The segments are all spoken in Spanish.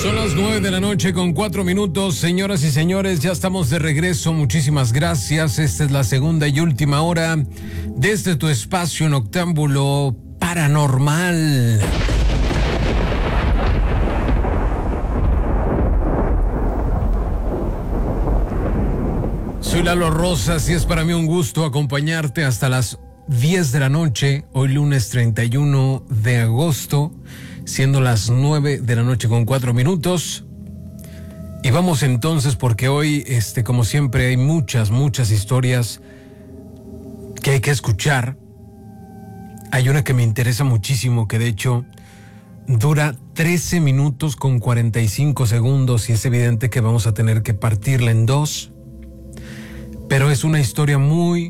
Son las 9:04 a.m. Señoras y señores, ya estamos de regreso. Muchísimas gracias. Esta es la segunda y última hora desde tu espacio noctámbulo paranormal. Soy Lalo Rosas y es para mí un gusto acompañarte hasta las 10 de la noche, hoy lunes 31 de agosto, siendo las 9:04 a.m. Y vamos entonces porque hoy, como siempre, hay muchas historias que hay que escuchar. Hay una que me interesa muchísimo, que de hecho dura 13 minutos con 45 segundos y es evidente que vamos a tener que partirla en dos. Pero es una historia muy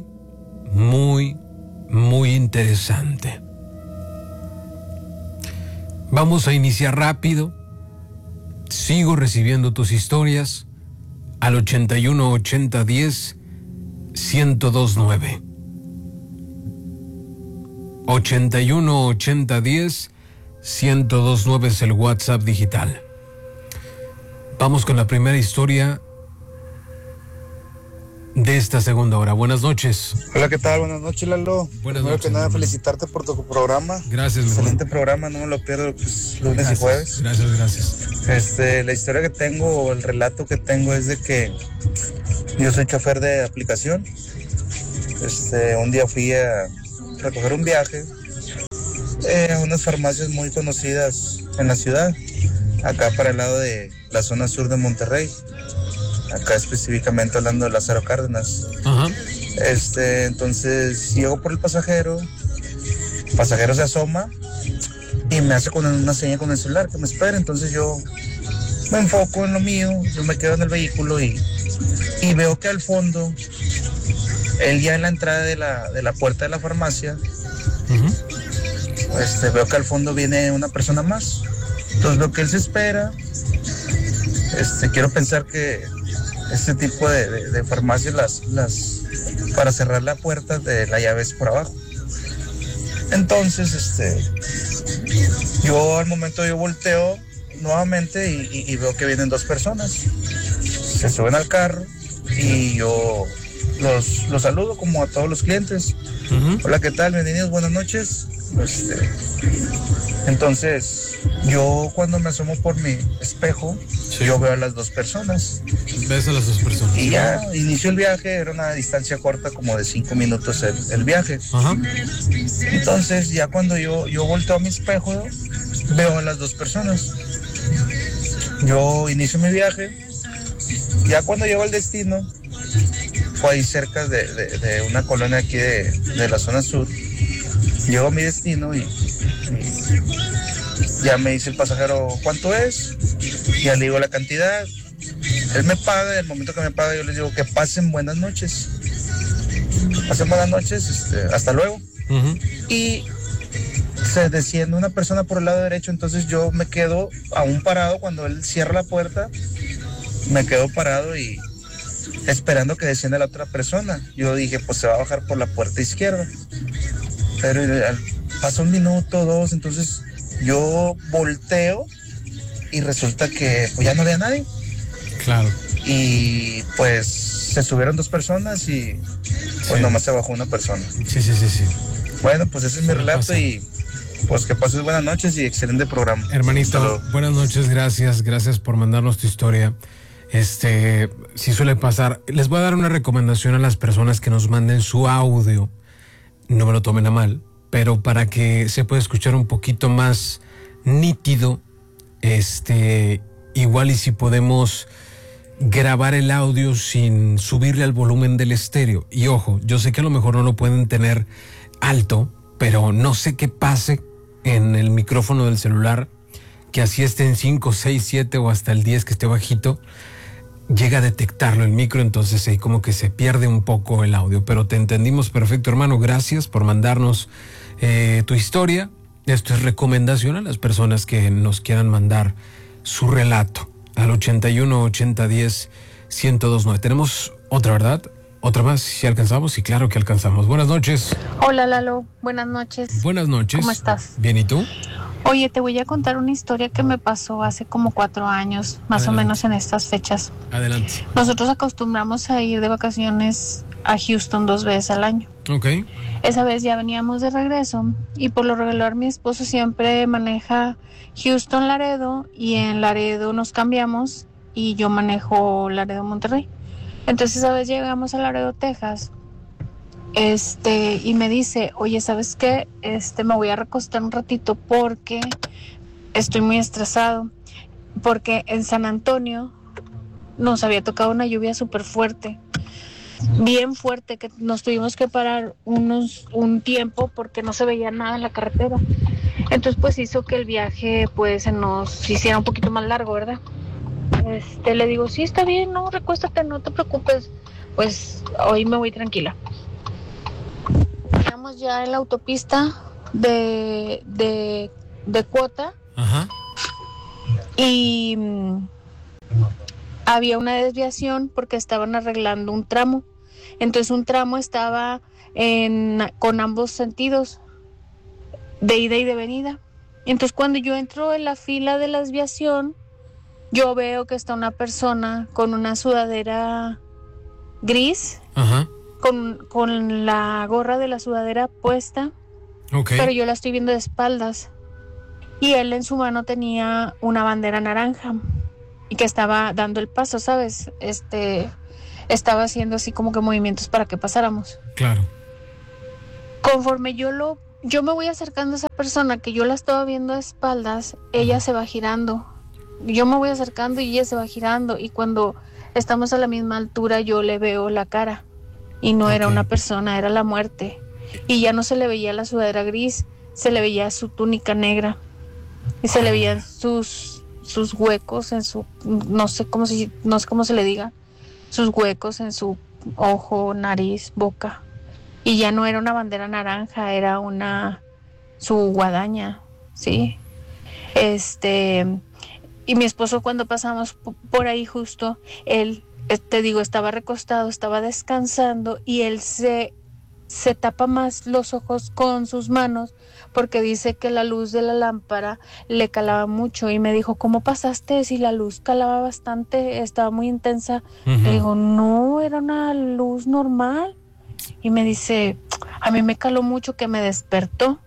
interesante. Vamos a iniciar rápido. Sigo recibiendo tus historias al 81 80 10 1029. 81 80 10 1029 es el WhatsApp digital. Vamos con la primera historia de esta segunda hora. Buenas noches. Hola, ¿qué tal? Buenas noches, Lalo. Buenas Primero noches. que nada, felicitarte por tu programa. Gracias, excelente programa, no me lo pierdo, pues, lunes y jueves. Gracias. La historia que tengo, el relato que tengo es de que yo soy chofer de aplicación. Un día fui a recoger un viaje a unas farmacias muy conocidas en la ciudad, acá para el lado de la zona sur de Monterrey. Acá específicamente hablando de Lázaro Cárdenas. Ajá. Entonces llego por el pasajero se asoma y me hace con una seña con el celular que me espere. Entonces yo me enfoco en lo mío, yo me quedo en el vehículo y veo que al fondo, él ya en la entrada de la puerta de la farmacia, uh-huh, veo que al fondo viene una persona más. Entonces lo que él se espera, quiero pensar que este tipo de farmacias las para cerrar la puerta de la llave es por abajo. Entonces yo al momento yo volteo nuevamente y veo que vienen dos personas, se suben al carro y yo los saludo como a todos los clientes. Uh-huh. Hola, ¿qué tal? Bienvenidos, buenas noches. Entonces yo cuando me asomo por mi espejo, sí, yo veo a las dos personas. ¿Ves a las dos personas? Y ya inició el viaje, era una distancia corta como de 5 minutos el viaje. Ajá. Entonces ya cuando yo volteo a mi espejo, veo a las dos personas. Yo inicio mi viaje, ya cuando llego al destino, fue ahí cerca de una colonia aquí de la zona sur. Llego a mi destino y ya me dice el pasajero cuánto es, ya le digo la cantidad, él me paga, y al momento que me paga yo les digo que pasen buenas noches, hasta luego. Uh-huh. Y se desciende una persona por el lado derecho, entonces yo me quedo aún parado cuando él cierra la puerta, me quedo parado y esperando que descienda la otra persona. Yo dije, pues se va a bajar por la puerta izquierda, pero pasó 1 minuto, 2, entonces yo volteo y resulta que pues ya no había nadie. Claro. Y pues se subieron 2 personas y pues sí, nomás se bajó una persona. Sí. Bueno, pues ese es mi relato y pues que pases buenas noches y excelente programa. Hermanito, buenas noches, gracias por mandarnos tu historia. Sí suele pasar. Les voy a dar una recomendación a las personas que nos manden su audio. No me lo tomen a mal, pero para que se pueda escuchar un poquito más nítido, igual y si podemos grabar el audio sin subirle al volumen del estéreo. Y ojo, yo sé que a lo mejor no lo pueden tener alto, pero no sé qué pase en el micrófono del celular, que así esté en 5, 6, 7 o hasta el 10 que esté bajito, llega a detectarlo el micro, entonces ahí como que se pierde un poco el audio, pero te entendimos perfecto, hermano. Gracias por mandarnos tu historia. Esto es recomendación a las personas que nos quieran mandar su relato al 81 80 10 1029. Tenemos otra, ¿verdad? Otra más, si alcanzamos. Sí, claro que alcanzamos. Buenas noches. Hola, Lalo, buenas noches. Buenas noches. ¿Cómo estás? Bien, ¿y tú? Oye, te voy a contar una historia que me pasó hace como 4 años, más Adelante. o menos en estas fechas. Adelante. Nosotros acostumbramos a ir de vacaciones a Houston 2 veces al año. Ok. Esa vez ya veníamos de regreso y por lo regular mi esposo siempre maneja Houston Laredo y en Laredo nos cambiamos y yo manejo Laredo Monterrey. Entonces esa vez llegamos a Laredo, Texas, y me dice, oye, ¿sabes qué? Me voy a recostar un ratito porque estoy muy estresado, porque en San Antonio nos había tocado una lluvia súper fuerte, bien fuerte, que nos tuvimos que parar un tiempo porque no se veía nada en la carretera. Entonces pues hizo que el viaje pues se nos hiciera un poquito más largo, ¿verdad? Le digo, sí, está bien, no, recuéstate, no te preocupes, pues hoy me voy tranquila. Estamos ya en la autopista de Cuota. Ajá. Y había una desviación porque estaban arreglando un tramo. Entonces un tramo estaba con ambos sentidos, de ida y de venida. Entonces cuando yo entro en la fila de la desviación, yo veo que está una persona con una sudadera gris, Ajá. con la gorra de la sudadera puesta, Ok. pero yo la estoy viendo de espaldas. Y él en su mano tenía una bandera naranja y que estaba dando el paso, ¿sabes? Estaba haciendo así como que movimientos para que pasáramos. Claro. Conforme yo me voy acercando a esa persona que yo la estaba viendo de espaldas, ella se va girando. Yo me voy acercando y ella se va girando y cuando estamos a la misma altura yo le veo la cara y no era una persona, era la muerte. Y ya no se le veía la sudadera gris, se le veía su túnica negra y se le veían sus huecos en su, no sé cómo se le diga, sus huecos en su ojo, nariz, boca. Y ya no era una bandera naranja, era su guadaña, ¿sí? Y mi esposo cuando pasamos por ahí justo, él, te digo, estaba recostado, estaba descansando y él se tapa más los ojos con sus manos porque dice que la luz de la lámpara le calaba mucho y me dijo, ¿cómo pasaste? Si la luz calaba bastante, estaba muy intensa. Uh-huh. Le digo, no, era una luz normal. Y me dice, a mí me caló mucho que me despertó.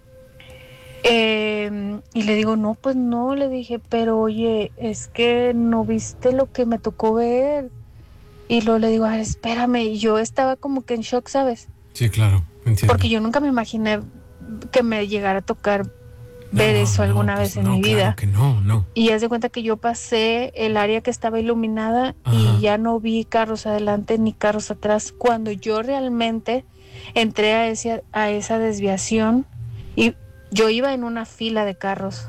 Y le digo, no, pues no, le dije, pero oye, es que no viste lo que me tocó ver. Y luego le digo, espérame, y yo estaba como que en shock, ¿sabes? Sí, claro, entiendo. Porque yo nunca me imaginé que me llegara a tocar ver eso alguna vez en mi vida. Claro que no. Y haz de cuenta que yo pasé el área que estaba iluminada. Ajá. Y ya no vi carros adelante ni carros atrás. Cuando yo realmente entré a esa desviación y yo iba en una fila de carros.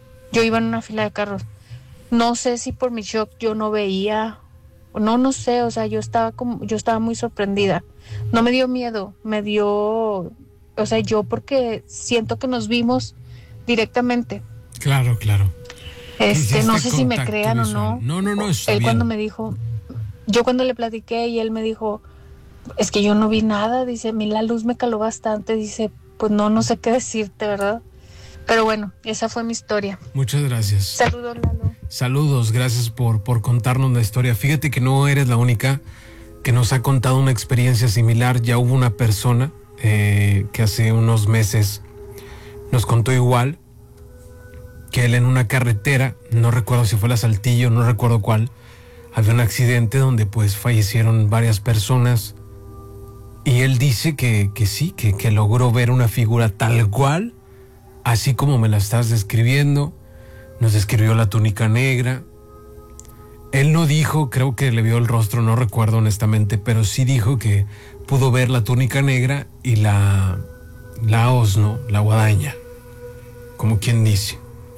No sé si por mi shock yo no veía, no sé, o sea, yo estaba muy sorprendida. No me dio miedo, o sea, yo porque siento que nos vimos directamente. Claro. No sé si me crean visual. O no. No, está él bien. Cuando me dijo, yo cuando le platiqué y él me dijo, es que yo no vi nada, dice, a mí la luz me caló bastante, dice, pues no sé qué decirte, ¿verdad? Pero bueno, esa fue mi historia. Muchas gracias. Saludos, Lalo. Saludos, gracias por contarnos la historia. Fíjate que no eres la única que nos ha contado una experiencia similar. Ya hubo una persona que hace unos meses nos contó igual, que él en una carretera, no recuerdo si fue la Saltillo, no recuerdo cuál, había un accidente donde pues fallecieron varias personas y él dice que sí, que logró ver una figura tal cual, así como me la estás describiendo. Nos describió la túnica negra. Él no dijo, creo que le vio el rostro, no recuerdo honestamente, pero sí dijo que pudo ver la túnica negra y la hoz, ¿no? La guadaña, como quien dice.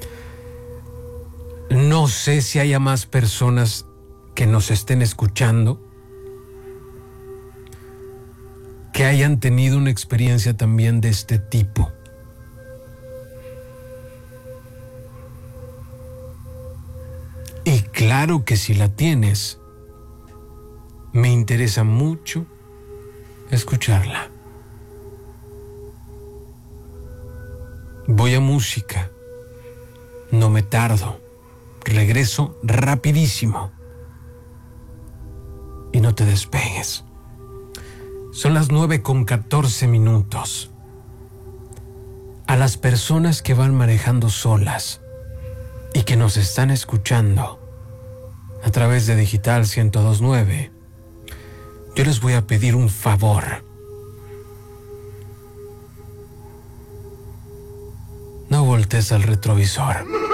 No sé si haya más personas que nos estén escuchando que hayan tenido una experiencia también de este tipo. Y claro que si la tienes, me interesa mucho escucharla. Voy a música No me tardo. Regreso rapidísimo. Y no te despegues. Son las 9:14. A las personas que van manejando solas y que nos están escuchando a través de Digital 102.9, yo les voy a pedir un favor. No voltees al retrovisor.